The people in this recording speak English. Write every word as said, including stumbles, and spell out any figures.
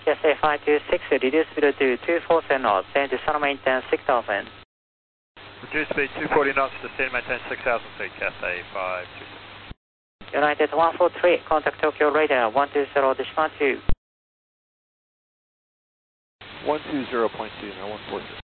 K S A five two six, reduce speed to two forty knots, and descend maintain six thousand. Reduce speed two forty knots, descend maintain six thousand feet, K S A five two six. United one four three, contact Tokyo radar one two zero, Dishima two. one two zero point two, now one four three.